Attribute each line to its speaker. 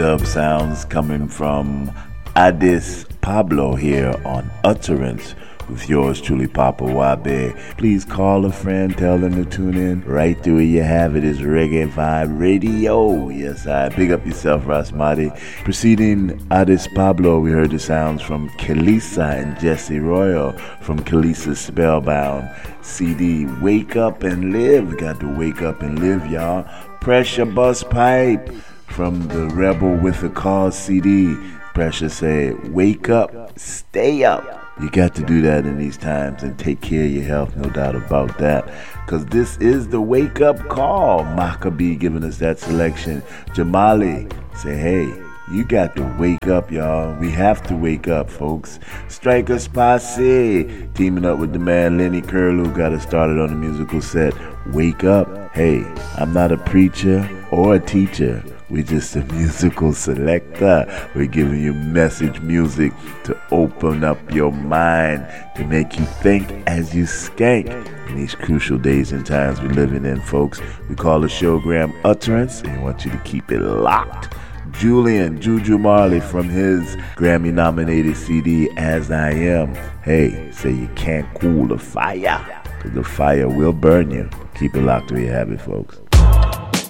Speaker 1: dub sounds coming from Addis Pablo here on Utterance with yours truly, Papa Wabe. Please call a friend, tell them to tune in. Right through where you have it is Reggae Vibe Radio. Yes, I big up yourself, Rasmati. Preceding Addis Pablo, we heard the sounds from Kelisa and Jesse Royal from Kelisa's Spellbound CD, Wake Up and Live. Got to wake up and live, y'all. Pressure Bus Pipe from the Rebel with a Cause CD. Pressure said, wake up, stay up. You got to do that in these times and take care of your health, no doubt about that. Because this is the wake up call. Maccabee giving us that selection. Jamali say, hey, you got to wake up, y'all. We have to wake up, folks. Strikers Posse teaming up with the man Lenny Curlew got us started on the musical set. Wake up. Hey, I'm not a preacher or a teacher. We're just a musical selector. We're giving you message music to open up your mind, to make you think as you skank. In these crucial days and times we're living in, folks, we call the showgram Utterance, and we want you to keep it locked. Julian Juju Marley from his Grammy-nominated CD, As I Am. Hey, say you can't cool the fire, because the fire will burn you. Keep it locked where you have it, folks.